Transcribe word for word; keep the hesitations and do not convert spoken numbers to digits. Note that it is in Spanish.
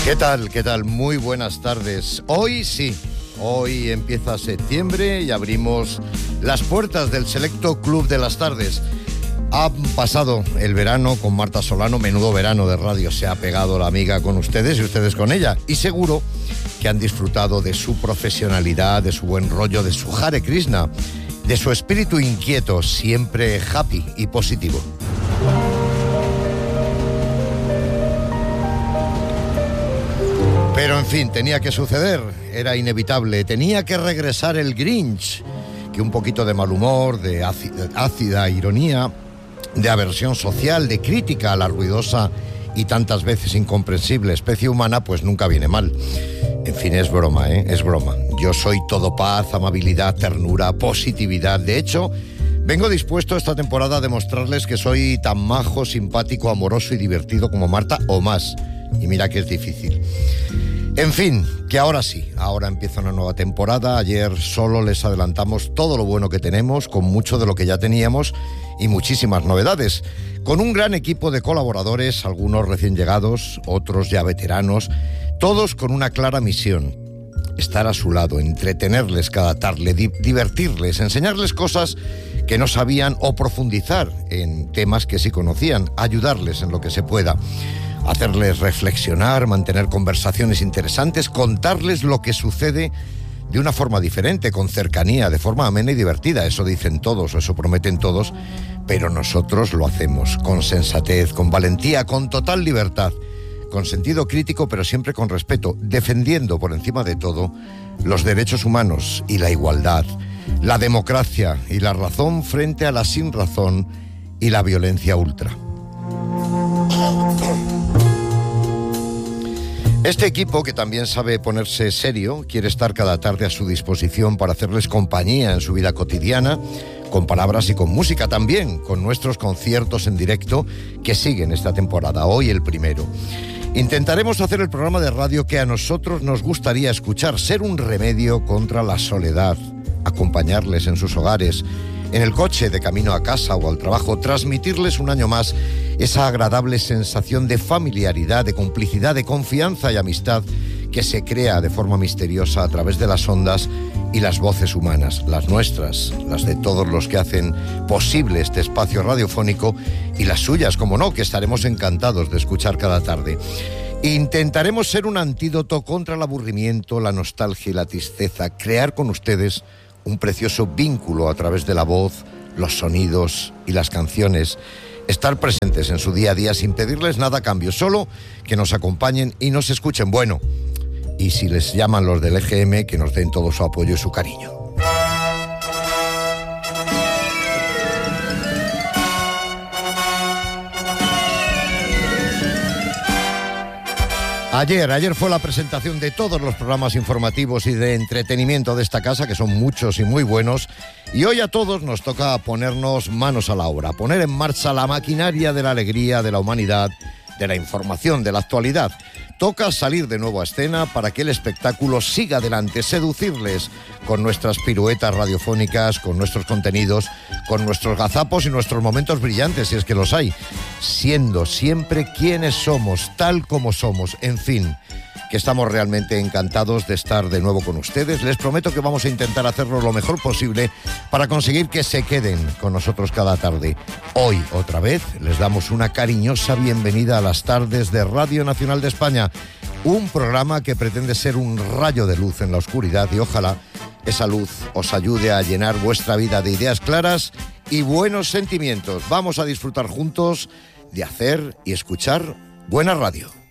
¿Qué tal? ¿Qué tal? Muy buenas tardes. Hoy sí, hoy empieza septiembre y abrimos las puertas del selecto Club de las Tardes. Ha pasado el verano con Marta Solano, menudo verano de radio se ha pegado la amiga con ustedes y ustedes con ella. Y seguro que han disfrutado de su profesionalidad, de su buen rollo, de su Hare Krishna, de su espíritu inquieto, siempre happy y positivo. Pero en fin, tenía que suceder, era inevitable, tenía que regresar el Grinch, que un poquito de mal humor, de ácida, ácida ironía, de aversión social, de crítica a la ruidosa y tantas veces incomprensible especie humana, pues nunca viene mal. En fin, es broma, ¿eh? Es broma. Yo soy todo paz, amabilidad, ternura, positividad. De hecho, vengo dispuesto esta temporada a demostrarles que soy tan majo, simpático, amoroso y divertido como Marta o más. Y mira que es difícil. En fin, que ahora sí, ahora empieza una nueva temporada. Ayer solo les adelantamos todo lo bueno que tenemos, con mucho de lo que ya teníamos y muchísimas novedades. Con un gran equipo de colaboradores, algunos recién llegados, otros ya veteranos, todos con una clara misión: estar a su lado, entretenerles cada tarde, di- divertirles, enseñarles cosas que no sabían o profundizar en temas que sí conocían, ayudarles en lo que se pueda. Hacerles reflexionar, mantener conversaciones interesantes, contarles lo que sucede de una forma diferente, con cercanía, de forma amena y divertida. Eso dicen todos, o eso prometen todos, pero nosotros lo hacemos con sensatez, con valentía, con total libertad, con sentido crítico, pero siempre con respeto, defendiendo por encima de todo los derechos humanos y la igualdad, la democracia y la razón frente a la sinrazón y la violencia ultra. Este equipo, que también sabe ponerse serio, quiere estar cada tarde a su disposición para hacerles compañía en su vida cotidiana, con palabras y con música también, con nuestros conciertos en directo que siguen esta temporada, hoy el primero. Intentaremos hacer el programa de radio que a nosotros nos gustaría escuchar, ser un remedio contra la soledad, acompañarles en sus hogares, en el coche de camino a casa o al trabajo, transmitirles un año más esa agradable sensación de familiaridad, de complicidad, de confianza y amistad que se crea de forma misteriosa a través de las ondas y las voces humanas, las nuestras, las de todos los que hacen posible este espacio radiofónico y las suyas, como no, que estaremos encantados de escuchar cada tarde. Intentaremos ser un antídoto contra el aburrimiento, la nostalgia y la tristeza, crear con ustedes un precioso vínculo a través de la voz, los sonidos y las canciones, estar presentes en su día a día sin pedirles nada a cambio, solo que nos acompañen y nos escuchen. Bueno, y si les llaman los del E G M, que nos den todo su apoyo y su cariño. Ayer, ayer fue la presentación de todos los programas informativos y de entretenimiento de esta casa, que son muchos y muy buenos, y hoy a todos nos toca ponernos manos a la obra, poner en marcha la maquinaria de la alegría, de la humanidad, de la información, de la actualidad. Toca salir de nuevo a escena para que el espectáculo siga adelante, seducirles con nuestras piruetas radiofónicas, con nuestros contenidos, con nuestros gazapos y nuestros momentos brillantes, si es que los hay, siendo siempre quienes somos, tal como somos. En fin, que estamos realmente encantados de estar de nuevo con ustedes. Les prometo que vamos a intentar hacerlo lo mejor posible para conseguir que se queden con nosotros cada tarde. Hoy, otra vez, les damos una cariñosa bienvenida a las tardes de Radio Nacional de España, un programa que pretende ser un rayo de luz en la oscuridad y ojalá esa luz os ayude a llenar vuestra vida de ideas claras y buenos sentimientos. Vamos a disfrutar juntos de hacer y escuchar buena radio.